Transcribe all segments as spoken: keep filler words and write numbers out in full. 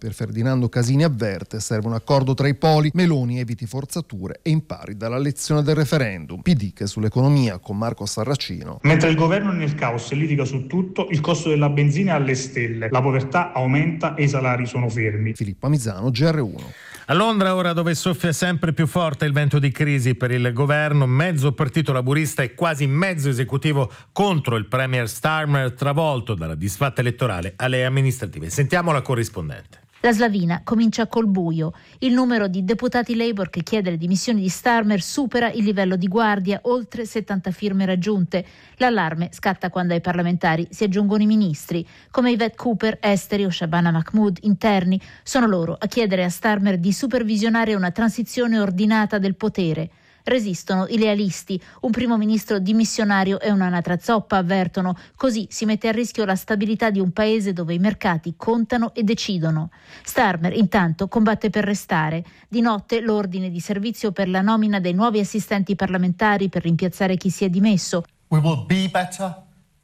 Per Ferdinando Casini avverte, serve un accordo tra i poli, Meloni eviti forzature e impari dalla lezione del referendum. P D che sull'economia con Marco Sarracino. Mentre il governo è nel caos e litiga su tutto, il costo della benzina è alle stelle, la povertà aumenta e i salari sono fermi. Filippo Amisano, G R uno. A Londra, ora, dove soffia sempre più forte il vento di crisi per il governo, mezzo partito laburista e quasi mezzo esecutivo contro il premier Starmer, travolto dalla disfatta elettorale alle amministrative. Sentiamo la corrispondente. La Slavina comincia col buio. Il numero di deputati Labour che chiede le dimissioni di Starmer supera il livello di guardia, oltre settanta firme raggiunte. L'allarme scatta quando ai parlamentari si aggiungono i ministri, come Yvette Cooper, esteri, o Shabana Mahmood, interni. Sono loro a chiedere a Starmer di supervisionare una transizione ordinata del potere. Resistono i lealisti, un primo ministro dimissionario e un'anatra zoppa, avvertono. Così si mette a rischio la stabilità di un paese dove i mercati contano e decidono. Starmer intanto combatte per restare. Di notte l'ordine di servizio per la nomina dei nuovi assistenti parlamentari per rimpiazzare chi si è dimesso. We will be better.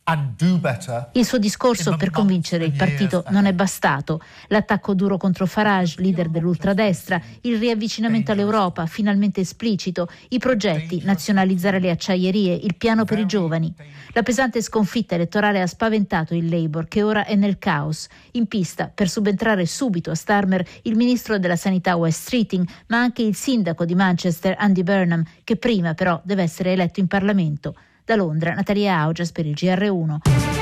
Il suo discorso per convincere il partito non è bastato. L'attacco duro contro Farage, leader dell'ultradestra, il riavvicinamento all'Europa, finalmente esplicito, i progetti, nazionalizzare le acciaierie, il piano per i giovani. La pesante sconfitta elettorale ha spaventato il Labour, che ora è nel caos. In pista, per subentrare subito a Starmer, il ministro della sanità Wes Streeting, ma anche il sindaco di Manchester Andy Burnham, che prima però deve essere eletto in Parlamento. Da Londra, Natalia Augias per il G R uno.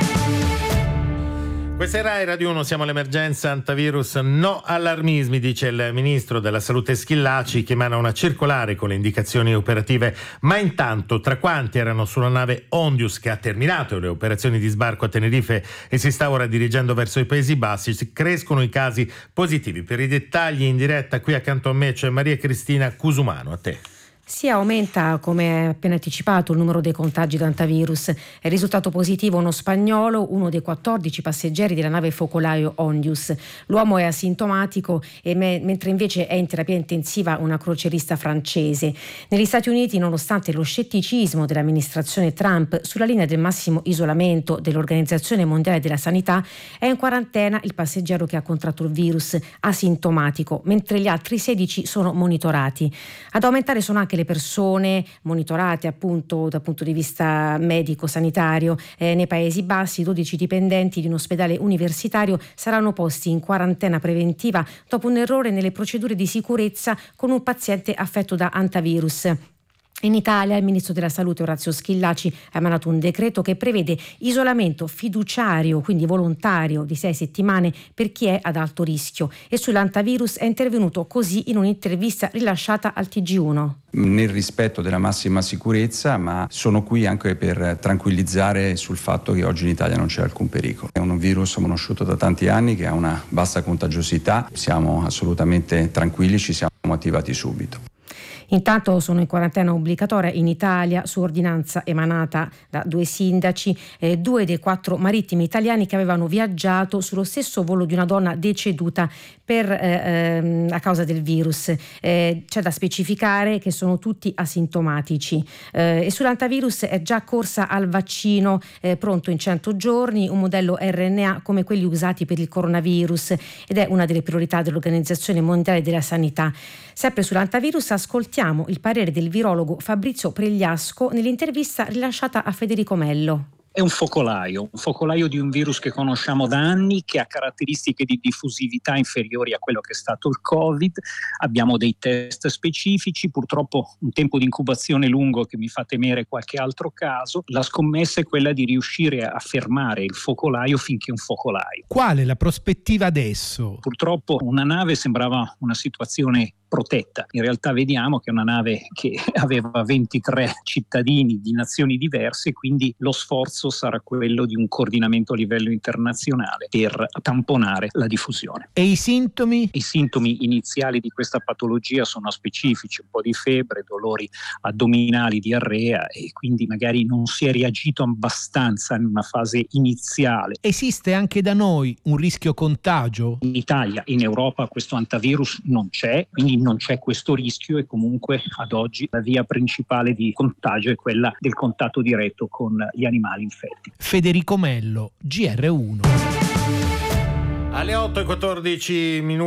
Questa è Rai Radio uno, siamo all'emergenza antivirus. No allarmismi, dice il ministro della salute Schillaci, che emana una circolare con le indicazioni operative. Ma intanto, tra quanti erano sulla nave Ondius, che ha terminato le operazioni di sbarco a Tenerife e si sta ora dirigendo verso i Paesi Bassi, crescono i casi positivi. Per i dettagli in diretta qui accanto a me c'è Maria Cristina Cusumano. A te. Si aumenta, come appena anticipato, il numero dei contagi d'antivirus. È risultato positivo uno spagnolo, uno dei quattordici passeggeri della nave focolaio Ondius. L'uomo è asintomatico, e me- mentre invece è in terapia intensiva una crocerista francese. Negli Stati Uniti, nonostante lo scetticismo dell'amministrazione Trump sulla linea del massimo isolamento dell'Organizzazione Mondiale della Sanità, è in quarantena il passeggero che ha contratto il virus, asintomatico, mentre gli altri sedici sono monitorati. Ad aumentare sono anche le persone monitorate appunto dal punto di vista medico-sanitario. Eh, nei Paesi Bassi dodici dipendenti di un ospedale universitario saranno posti in quarantena preventiva dopo un errore nelle procedure di sicurezza con un paziente affetto da antivirus. In Italia il ministro della salute Orazio Schillaci ha emanato un decreto che prevede isolamento fiduciario, quindi volontario, di sei settimane per chi è ad alto rischio, e sull'antivirus è intervenuto così in un'intervista rilasciata al T G uno. Nel rispetto della massima sicurezza, ma sono qui anche per tranquillizzare sul fatto che oggi in Italia non c'è alcun pericolo. È un virus conosciuto da tanti anni che ha una bassa contagiosità, siamo assolutamente tranquilli, ci siamo attivati subito. Intanto sono in quarantena obbligatoria in Italia, su ordinanza emanata da due sindaci, eh, due dei quattro marittimi italiani che avevano viaggiato sullo stesso volo di una donna deceduta per, eh, a causa del virus. Eh, c'è da specificare che sono tutti asintomatici. Eh, e sull'antivirus è già corsa al vaccino eh, pronto in cento giorni, un modello R N A come quelli usati per il coronavirus, ed è una delle priorità dell'Organizzazione Mondiale della Sanità. Sempre sull'antivirus ascoltiamo il parere del virologo Fabrizio Pregliasco nell'intervista rilasciata a Federico Mello. È un focolaio, un focolaio di un virus che conosciamo da anni, che ha caratteristiche di diffusività inferiori a quello che è stato il Covid. Abbiamo dei test specifici, purtroppo un tempo di incubazione lungo che mi fa temere qualche altro caso. La scommessa è quella di riuscire a fermare il focolaio finché è un focolaio. Qual è la prospettiva adesso? Purtroppo una nave sembrava una situazione protetta. In realtà vediamo che è una nave che aveva ventitré cittadini di nazioni diverse, quindi lo sforzo sarà quello di un coordinamento a livello internazionale per tamponare la diffusione. E i sintomi? I sintomi iniziali di questa patologia sono specifici, un po' di febbre, dolori addominali, diarrea, e quindi magari non si è reagito abbastanza in una fase iniziale. Esiste anche da noi un rischio contagio? In Italia, in Europa questo antivirus non c'è, quindi non c'è questo rischio, e comunque ad oggi la via principale di contagio è quella del contatto diretto con gli animali infetti. Federico Mello, G R uno. Alle otto e quattordici minuti.